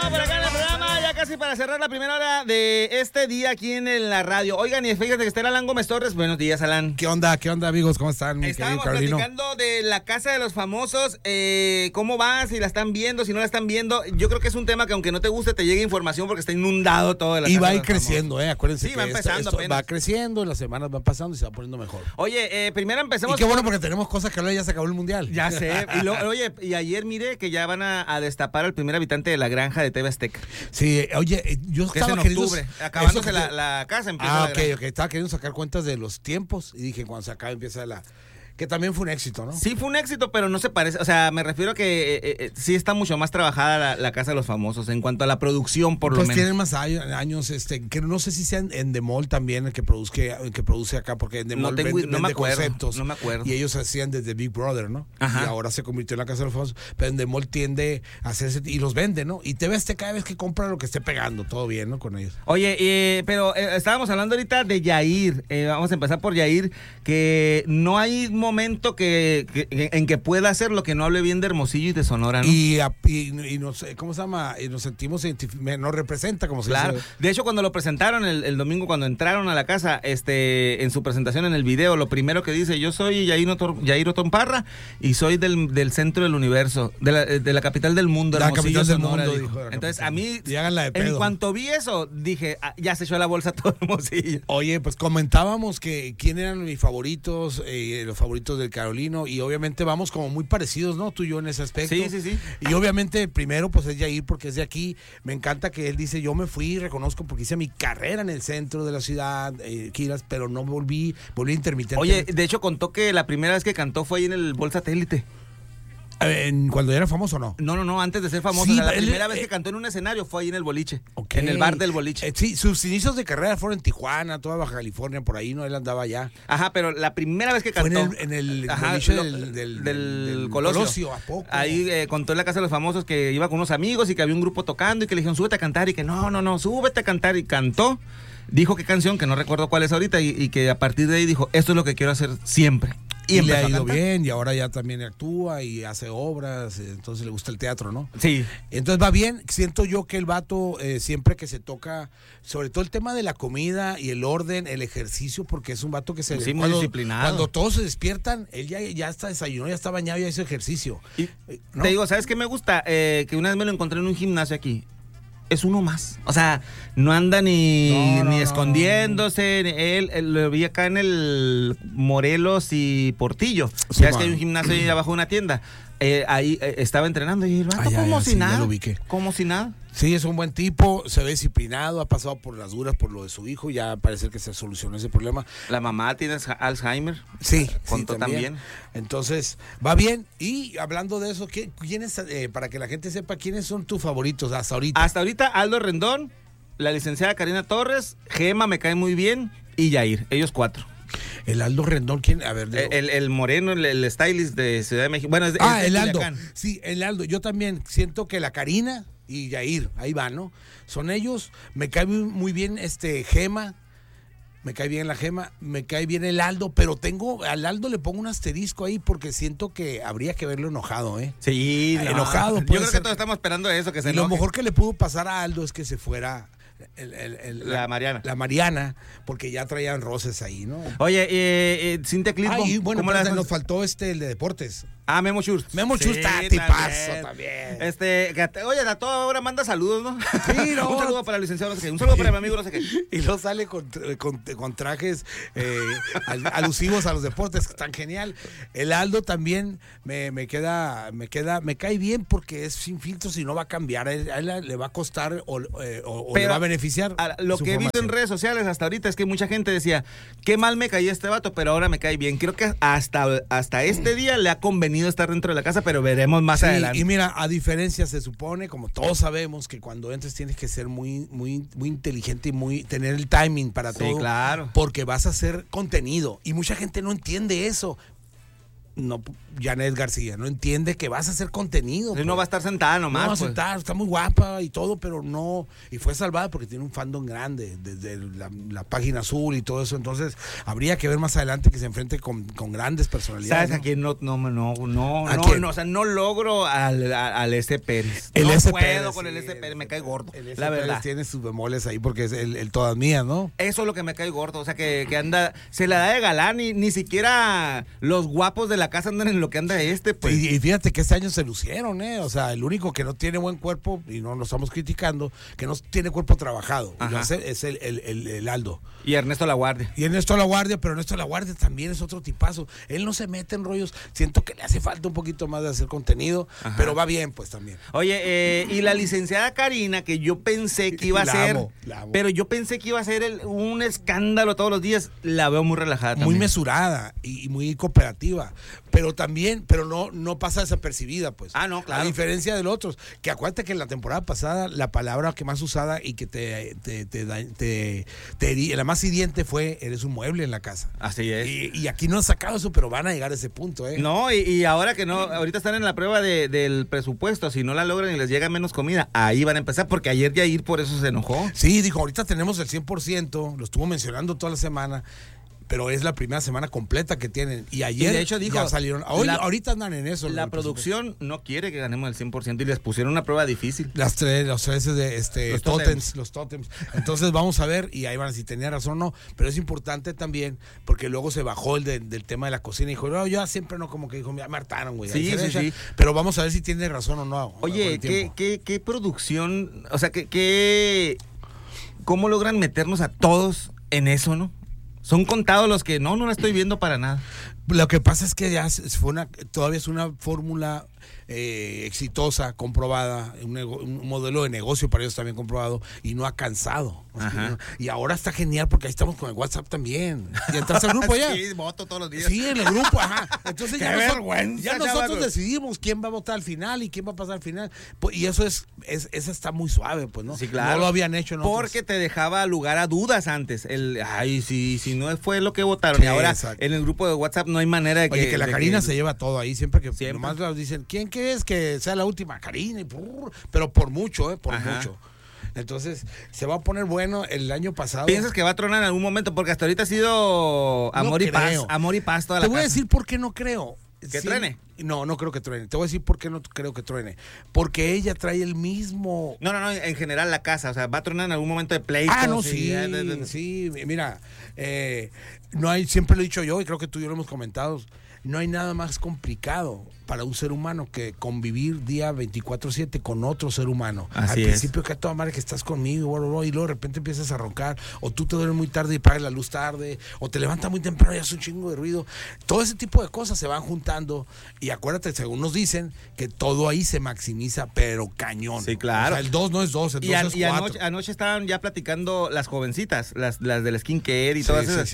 Por acá en el programa, ya casi para cerrar la primera hora de este día aquí en la radio. Oigan, y fíjate que está el Alan Gómez Torres. Buenos días, Alan. ¿Qué onda, amigos? ¿Cómo están, mi Estábamos querido Carolino? platicando de la Casa de los Famosos. ¿Cómo va? Si la están viendo, si no la están viendo. Yo creo que es un tema que aunque no te guste, te llegue información porque está inundado todo de la Y Casa va a de ir los creciendo, Famosos. acuérdense Sí, que va empezando esto apenas. va creciendo, las semanas van pasando y se va poniendo mejor. Oye, primero empecemos. Y qué bueno porque tenemos cosas que ahora ya se acabó el mundial. Ya sé. Oye, y ayer mire que ya van a destapar al primer habitante de la granja de TV Azteca. Sí, oye, yo Que es estaba en octubre. Acabándose la casa, empieza la granja. ok, estaba queriendo sacar cuentas de los tiempos y dije, cuando se acabe empieza la... Que también fue un éxito, ¿no? Sí, fue un éxito, pero no se parece. O sea, me refiero a que sí está mucho más trabajada la Casa de los Famosos en cuanto a la producción, por lo Pues menos. tienen más años, que no sé si sea en Endemol también el que produce acá, porque Endemol No me acuerdo, conceptos. no me acuerdo. Y ellos hacían desde Big Brother, ¿no? Ajá. Y ahora se convirtió en la Casa de los Famosos. Pero Endemol tiende a hacerse, y los vende, ¿no? Y TV Azteca cada vez que compra lo que esté pegando, todo bien, ¿no? Con ellos. Oye, pero estábamos hablando ahorita de Yair. Vamos a empezar por Yair, que no hay momento en que pueda hacer lo que no hable bien de Hermosillo y de Sonora, ¿no? Y nos, ¿cómo se llama? Y nos sentimos nos representa, como se Claro. dice. De hecho, cuando lo presentaron el domingo, cuando entraron a la casa, en su presentación en el video, lo primero que dice, yo soy Yair Otomparra y soy del centro del universo, de la capital del mundo, La Hermosillo, capital del Sonora, mundo, dijo. dijo la Entonces, capital. a mí, Y háganla de pedo. en cuanto vi eso, dije, ya se echó a la bolsa todo Hermosillo. Oye, pues comentábamos que quién eran mis favoritos, los favoritos del Carolino, y obviamente vamos como muy parecidos, ¿no? Tú y yo en ese aspecto. Sí. Y obviamente el primero pues es Yair porque es de aquí. Me encanta que él dice, yo me fui, reconozco porque hice mi carrera en el centro de la ciudad, Quiras, pero no volví intermitente. Oye, de hecho contó que la primera vez que cantó fue ahí en el Bol Satélite. ¿Cuando era famoso o no? No, antes de ser famoso. Sí, o sea, la él, primera vez que cantó en un escenario fue ahí en el boliche. Ok. En el bar del boliche. Sí, sus inicios de carrera fueron en Tijuana, toda Baja California, por ahí, ¿no? Él andaba allá. Ajá, pero la primera vez que cantó. Fue en el ajá, boliche del Colosio. ¿A poco? Ahí contó en la Casa de los Famosos que iba con unos amigos y que había un grupo tocando y que le dijeron, súbete a cantar, y que no, súbete a cantar, y cantó. Dijo qué canción, que no recuerdo cuál es ahorita, y que a partir de ahí dijo, esto es lo que quiero hacer siempre. Y le ha empezó a ido cantar. bien, y ahora ya también actúa y hace obras, entonces le gusta el teatro, ¿no? Sí. Entonces va bien, siento yo que el vato siempre que se toca, sobre todo el tema de la comida y el orden, el ejercicio, porque es un vato que se... Sí, muy disciplinado. Cuando todos se despiertan, él ya está desayunó, ya está bañado, ya hizo ejercicio. Y ¿no? te digo, ¿sabes qué me gusta? Que una vez me lo encontré en un gimnasio aquí. Es uno más. O sea, no anda ni escondiéndose. Él lo vi acá en el Morelos y Portillo. Sí, ya es que hay un gimnasio ahí abajo de una tienda. Ahí estaba entrenando y el vato como si sí, nada. ya lo ubiqué. Como si nada. Sí, es un buen tipo, se ve disciplinado, ha pasado por las duras por lo de su hijo, ya parece que se solucionó ese problema. La mamá tiene Alzheimer. Sí, Contó también. Entonces, va bien. Y hablando de eso, ¿quiénes, para que la gente sepa, quiénes son tus favoritos hasta ahorita? Hasta ahorita, Aldo Rendón, la licenciada Karina Torres, Gema me cae muy bien y Yair. Ellos 4. El Aldo Rendón, ¿quién? A ver, El moreno, el stylist de Ciudad de México. Bueno, es de el Aldo. Culiacán. Sí, el Aldo. Yo también siento que la Karina y Yair, ahí va, ¿no? Son ellos. Me cae muy bien Gema. Me cae bien la Gema, me cae bien el Aldo, pero al Aldo le pongo un asterisco ahí porque siento que habría que verlo enojado, ¿eh? Sí, no. Enojado. Yo creo que todos estamos esperando eso, que se Y lo enoje. mejor que le pudo pasar a Aldo es que se fuera la Mariana. La Mariana, porque ya traían roces ahí, ¿no? Oye, Cintia Clitbo. Y bueno, ¿cómo nos faltó el de deportes. Memo Schurz. Memo Schurz está tipazo también. Oye, a toda hora manda saludos, ¿no? Sí, no. Un saludo para el licenciado, no sé qué. Un saludo para mi amigo, no sé qué. Y luego sale con trajes alusivos a los deportes, que están genial. El Aldo también me cae bien porque es sin filtros y no va a cambiar. A él le va a costar o le va a beneficiar. Lo que he visto en redes sociales hasta ahorita es que mucha gente decía, qué mal me caía este vato, pero ahora me cae bien. Creo que hasta este día le ha convenido estar dentro de la casa, pero veremos más adelante. Y mira, a diferencia, se supone, como todos sabemos, que cuando entres tienes que ser muy inteligente y tener el timing para todo. Sí, claro. Porque vas a hacer contenido. Y mucha gente no entiende eso. no, Janet García, no entiende que vas a hacer contenido. No va a estar sentada nomás. No va a pues. sentar, está muy guapa y todo, pero no. Y fue salvada porque tiene un fandom grande, desde la página azul y todo eso. Entonces, habría que ver más adelante que se enfrente con grandes personalidades. ¿Sabes a quién no, o sea, no logro al S. Pérez. El no S. puedo Pérez, con el sí, S. Pérez, me cae gordo. El S. La Pérez verdad. tiene sus bemoles ahí porque es el todas mías, ¿no? Eso es lo que me cae gordo, o sea, que anda, se la da de galán y ni siquiera los guapos de la casa andan en lo que anda pues. Y fíjate que este año se lucieron, o sea, el único que no tiene buen cuerpo, y no lo estamos criticando, que no tiene cuerpo trabajado, es el Aldo. Y Ernesto Laguardia. Y Ernesto Laguardia, pero Ernesto Laguardia también es otro tipazo. Él no se mete en rollos, siento que le hace falta un poquito más de hacer contenido, pero va bien, pues también. Oye, y la licenciada Karina, que yo pensé que iba a ser, la amo. pero yo pensé que iba a ser un escándalo todos los días, la veo muy relajada también. Muy mesurada y muy cooperativa, pero no pasa desapercibida, pues. Ah, no, claro. A diferencia de los otros, que acuérdate que en la temporada pasada la palabra que más usada y que la más hiriente fue eres un mueble en la casa. Así es. Y aquí no han sacado eso, pero van a llegar a ese punto, No, y ahora que no, ahorita están en la prueba del presupuesto, si no la logran y les llega menos comida, ahí van a empezar, porque ayer Yair por eso se enojó. Sí, dijo, ahorita tenemos el 100%, lo estuvo mencionando toda la semana, pero es la primera semana completa que tienen. Y ayer de hecho dijo, ya salieron. Ahorita andan en eso. La producción no quiere que ganemos el 100% y les pusieron una prueba difícil. Los tres de los tótems. Entonces vamos a ver, y ahí van a si tenía razón o no. Pero es importante también, porque luego se bajó el del tema de la cocina y dijo, no, yo siempre no, como que dijo, me hartaron, güey. Sí. Pero vamos a ver si tiene razón o no. Oye, ¿qué producción? O sea, ¿cómo logran meternos a todos en eso, no? Son contados los que no la estoy viendo para nada. Lo que pasa es que ya todavía es una fórmula exitosa, comprobada, un modelo de negocio para ellos también comprobado, y no ha cansado. Y ahora está genial porque ahí estamos con el WhatsApp también. ¿Y entras al grupo ya? Sí, voto todos los días. Sí, en el grupo, Entonces Qué nosotros decidimos quién va a votar al final y quién va a pasar al final. Y eso eso está muy suave, pues, ¿no? Sí, claro. No lo habían hecho en porque otros. te dejaba lugar a dudas antes. Si no fue lo que votaron. Sí, y ahora exacto. En el grupo de WhatsApp no hay manera de que... Oye, que la Karina se lleva todo ahí, siempre que Siempre. nomás nos dicen, ¿quién crees que sea la última? Karina, pero por mucho, mucho. Entonces, se va a poner bueno el año pasado. ¿Piensas que va a tronar en algún momento? Porque hasta ahorita ha sido amor y paz toda la Te voy a casa. decir por qué no creo. ¿Que truene? No creo que truene. Te voy a decir por qué no creo que truene. Porque ella trae el mismo... No, en general la casa, o sea, va a tronar en algún momento de pleito. Sí, mira, no hay, siempre lo he dicho yo y creo que tú y yo lo hemos comentado, no hay nada más complicado para un ser humano que convivir día 24/7 con otro ser humano. Así Al principio que a toda madre que estás conmigo, y luego de repente empiezas a roncar, o tú te duermes muy tarde y pagas la luz tarde, o te levantas muy temprano y haces un chingo de ruido. Todo ese tipo de cosas se van juntando, y acuérdate, según nos dicen, que todo ahí se maximiza, pero cañón. Sí, claro. O sea, el 2 no es 2, el 2 es 4. Anoche estaban ya platicando las jovencitas, las del skincare y todas esas. Sí.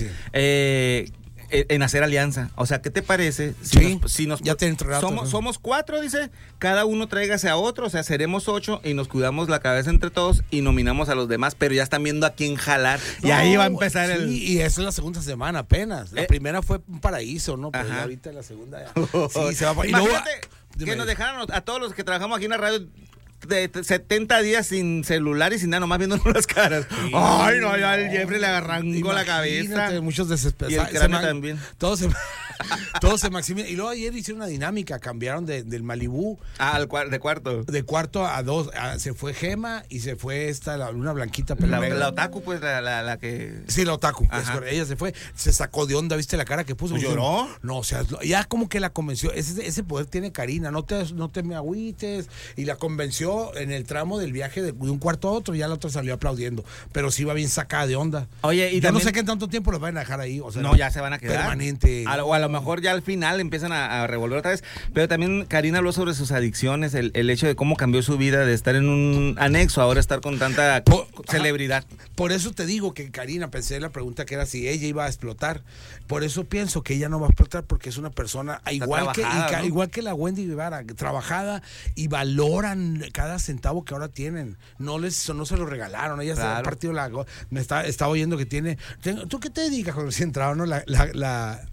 En hacer alianza. O sea, ¿qué te parece? Si nos ya te entraron. somos 4, dice, cada uno tráigase a otro, o sea, seremos 8 y nos cuidamos la cabeza entre todos y nominamos a los demás, pero ya están viendo a quién jalar. Y ahí va a empezar y esa es la segunda semana apenas. La primera fue un paraíso, ¿no? Pero ya ahorita la segunda ya. Sí, se va a... Imagínate que nos dejaron a todos los que trabajamos aquí en la radio de 70 días sin celular y sin nada, nomás viéndonos las caras. Sí. Ay, no, ya el Jeffrey le arrancó la cabeza. Muchos desesperados. Y el cráneo también. Todos se maximizan. Y luego ayer hicieron una dinámica, cambiaron del Malibú. De cuarto. De cuarto a 2. Se fue Gema y se fue una blanquita. La otaku, pues, la que... Sí, la otaku. Ella se fue, se sacó de onda, ¿viste la cara que puso? ¿Lloró? No, o sea, ya como que la convenció. Ese poder tiene Karina, no te me agüites. Y la convenció en el tramo del viaje de un cuarto a otro, y ya la otra salió aplaudiendo, pero sí iba bien sacada de onda. Oye, y yo también, no sé qué tanto tiempo los van a dejar ahí, o sea, no, ya se van a quedar permanente. O a lo mejor ya al final empiezan a revolver otra vez, pero también Karina habló sobre sus adicciones, el hecho de cómo cambió su vida de estar en un anexo, ahora estar con tanta celebridad. Por eso te digo que Karina, pensé la pregunta que era si ella iba a explotar, por eso pienso que ella no va a explotar, porque es una persona igual que la Wendy Guevara, trabajada, y valoran cada centavo que ahora tienen, no se lo regalaron, ella se ha partido estaba oyendo que tiene, ¿tú qué te dedicas cuando recién entraba, no?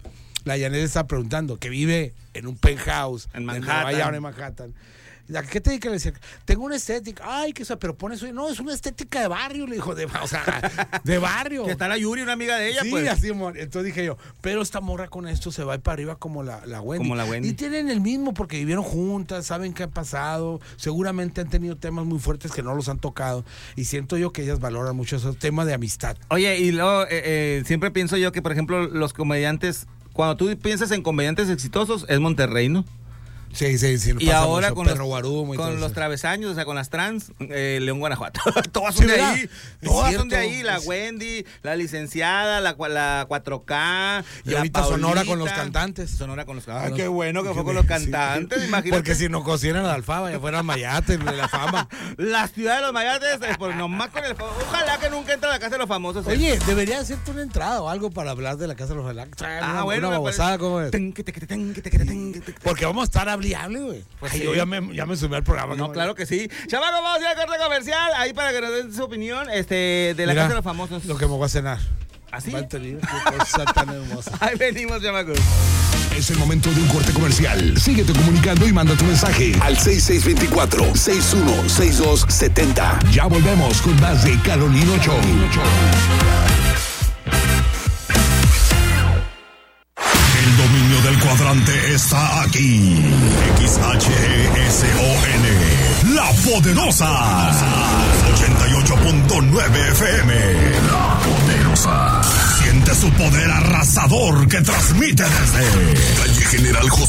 La Janet está preguntando, que vive en un penthouse en Manhattan. En Manhattan. ¿A qué te dedicas? Le decía, tengo una estética. Ay, que eso, pero pones, no, es una estética de barrio, le dijo, o sea, de barrio. Que está la Yuri, una amiga de ella, sí, pues. así, entonces dije yo, pero esta morra con esto se va a ir para arriba como la Wendy. Como la Wendy. Y tienen el mismo porque vivieron juntas, saben qué ha pasado, seguramente han tenido temas muy fuertes que no los han tocado. Y siento yo que ellas valoran mucho esos temas de amistad. Oye, y luego siempre pienso yo que, por ejemplo, los comediantes, cuando tú piensas en comediantes exitosos, es Monterrey, ¿no? Sí. Y ahora con los travesaños, o sea, con las trans, León, Guanajuato. Todas son de ahí. Todas son de ahí. La Wendy, la licenciada, la 4K. Y ahorita Paulita, Sonora con los cantantes. Sonora con los cantantes. Ay, qué bueno que fue con los cantantes. Sí. Imagínate. Porque si no cocinan la alfaba, ya fueran mayates de la fama. La ciudad de los mayates, pues nomás con el. Ojalá que nunca entre a la casa de los famosos. Oye, debería hacerte una entrada o algo para hablar de la casa de los famosos. Bueno. Una babosada, ¿cómo es? Porque vamos a estar hablando. Güey. Pues sí. Yo ya me subí al programa. No, claro que sí. Chamacos, vamos a ir a corte comercial. Ahí para que nos den su opinión de la casa de los famosos. Lo que me voy a cenar. ¿Así? Qué cosa tan hermosa. Ahí venimos, chamacos. Es el momento de un corte comercial. Síguete comunicando y manda tu mensaje al 6624-616270. Ya volvemos con más de Carolino Show. El dominio del cuadrante está aquí. XHESON, La Poderosa. 88.9 FM. La Poderosa. Siente su poder arrasador que transmite desde Calle General José